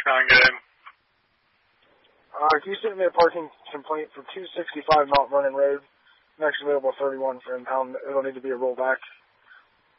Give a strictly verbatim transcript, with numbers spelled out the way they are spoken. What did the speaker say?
nine, good. Uh, can you send me a parking complaint for two sixty-five Mount Vernon Road? Next available thirty-one for impound. It'll need to be a rollback.